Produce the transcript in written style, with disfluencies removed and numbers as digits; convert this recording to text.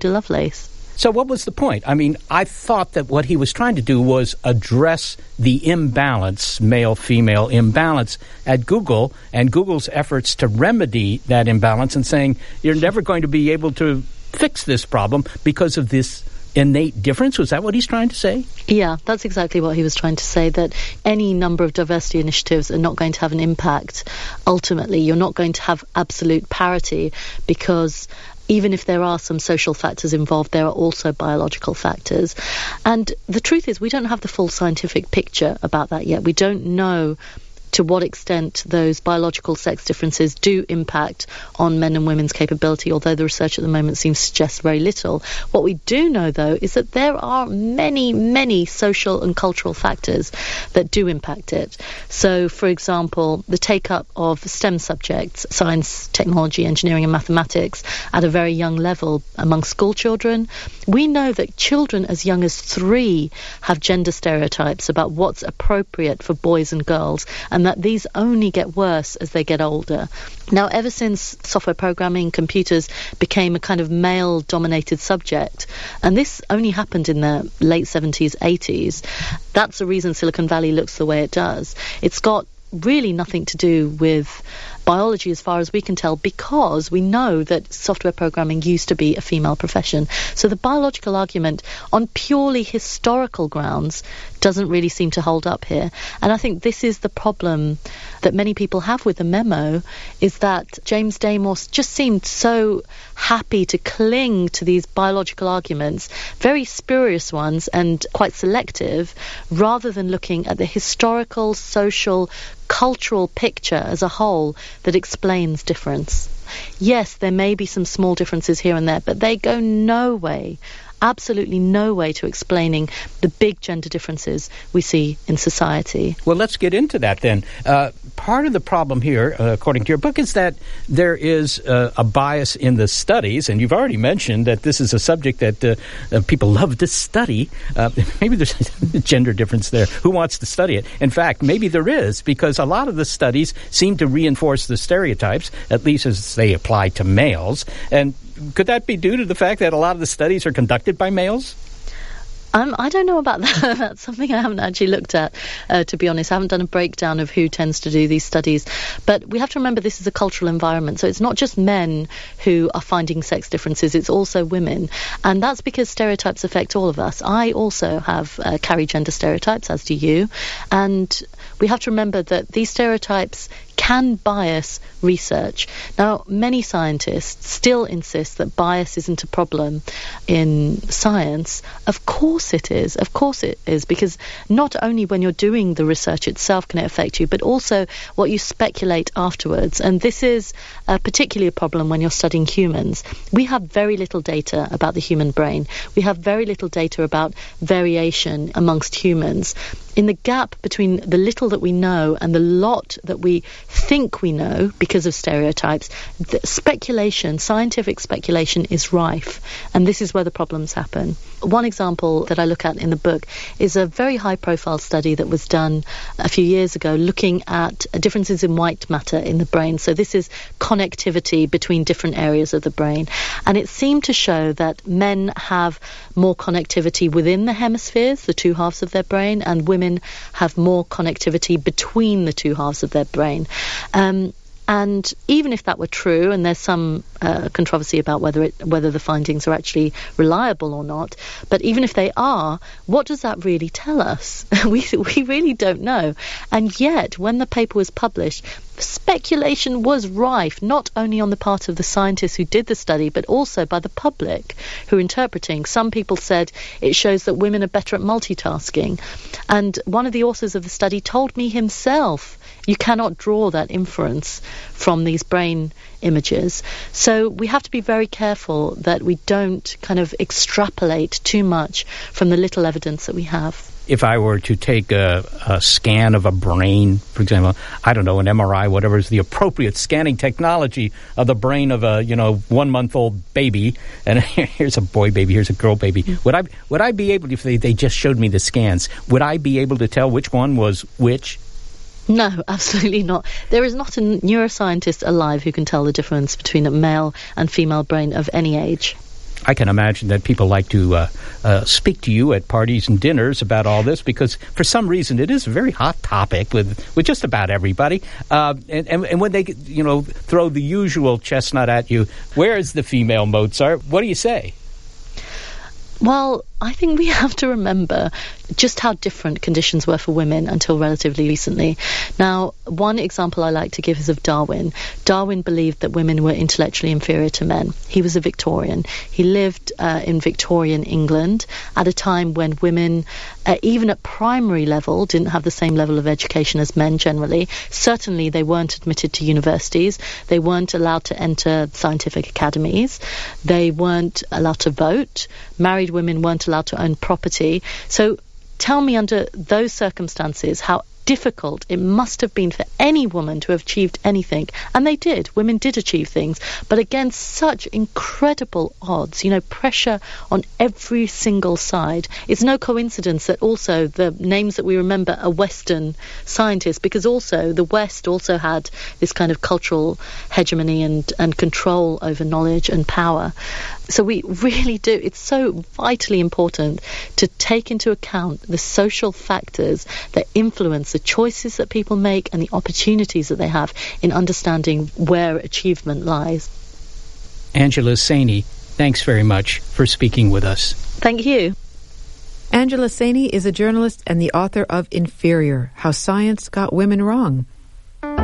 Dr. Lovelace. So what was the point? I mean, I thought that what he was trying to do was address the imbalance, male-female imbalance at Google, and Google's efforts to remedy that imbalance and saying, you're never going to be able to fix this problem because of this innate difference. Was that what he's trying to say? Yeah, that's exactly what he was trying to say, that any number of diversity initiatives are not going to have an impact. Ultimately, you're not going to have absolute parity because even if there are some social factors involved, there are also biological factors. And the truth is, we don't have the full scientific picture about that yet. We don't know to what extent those biological sex differences do impact on men and women's capability, although the research at the moment seems to suggest very little. What we do know, though, is that there are many, many social and cultural factors that do impact it. So, for example, the take-up of STEM subjects, science, technology, engineering and mathematics, at a very young level among school children. We know that children as young as 3 have gender stereotypes about what's appropriate for boys and girls, and that these only get worse as they get older. Now, ever since software programming, computers became a kind of male-dominated subject, and this only happened in the late 70s, 80s, that's the reason Silicon Valley looks the way it does. It's got really nothing to do with biology as far as we can tell, because we know that software programming used to be a female profession. So the biological argument on purely historical grounds doesn't really seem to hold up here. And I think this is the problem that many people have with the memo, is that James Damore just seemed so happy to cling to these biological arguments, very spurious ones and quite selective, rather than looking at the historical, social, cultural picture as a whole that explains difference. Yes, there may be some small differences here and there, but they go no way, absolutely no way, to explaining the big gender differences we see in society. Well, let's get into that then. Part of the problem here, according to your book, is that there is a bias in the studies, and you've already mentioned that this is a subject that people love to study. Maybe there's a gender difference there. Who wants to study it? In fact, maybe there is, because a lot of the studies seem to reinforce the stereotypes, at least as they apply to males. And could that be due to the fact that a lot of the studies are conducted by males? I don't know about that. That's something I haven't actually looked at, to be honest. I haven't done a breakdown of who tends to do these studies. But we have to remember this is a cultural environment. So it's not just men who are finding sex differences, it's also women. And that's because stereotypes affect all of us. I also have carry gender stereotypes, as do you. And we have to remember that these stereotypes can bias research. Now, many scientists still insist that bias isn't a problem in science. Of course it is. Of course it is, because not only when you're doing the research itself can it affect you, but also what you speculate afterwards. And this is particularly a problem when you're studying humans. We have very little data about the human brain. We have very little data about variation amongst humans. In the gap between the little that we know and the lot that we think we know because of stereotypes, the speculation, scientific speculation, is rife, and this is where the problems happen. One example that I look at in the book is a very high-profile study that was done a few years ago looking at differences in white matter in the brain. So this is connectivity between different areas of the brain, and it seemed to show that men have more connectivity within the hemispheres, the two halves of their brain, and women have more connectivity between the two halves of their brain. And even if that were true, and there's some controversy about whether the findings are actually reliable or not, but even if they are, what does that really tell us? We really don't know. And yet, when the paper was published, speculation was rife, not only on the part of the scientists who did the study, but also by the public who are interpreting. Some people said it shows that women are better at multitasking. And one of the authors of the study told me himself, you cannot draw that inference from these brain images. So we have to be very careful that we don't kind of extrapolate too much from the little evidence that we have. If I were to take a scan of a brain, for example, I don't know, an MRI, whatever is the appropriate scanning technology of the brain of a 1-month-old baby, and here's a boy baby, here's a girl baby, would I be able, if they just showed me the scans, would I be able to tell which one was which? No, absolutely not. There is not a neuroscientist alive who can tell the difference between a male and female brain of any age. I can imagine that people like to speak to you at parties and dinners about all this because, for some reason, it is a very hot topic with just about everybody. And when they, throw the usual chestnut at you, where is the female Mozart? What do you say? Well, I think we have to remember just how different conditions were for women until relatively recently. Now, one example I like to give is of Darwin. Darwin believed that women were intellectually inferior to men. He was a Victorian. He lived in Victorian England at a time when women, even at primary level, didn't have the same level of education as men generally. Certainly, they weren't admitted to universities. They weren't allowed to enter scientific academies. They weren't allowed to vote. Married women weren't allowed to own property. So tell me, under those circumstances, how difficult it must have been for any woman to have achieved anything. And they did. Women did achieve things. But against such incredible odds, pressure on every single side. It's no coincidence that also the names that we remember are Western scientists, because also the West also had this kind of cultural hegemony and control over knowledge and power. So we really do. It's so vitally important to take into account the social factors that influence the choices that people make and the opportunities that they have in understanding where achievement lies. Angela Saini, thanks very much for speaking with us. Thank you. Angela Saini is a journalist and the author of Inferior: How Science Got Women Wrong.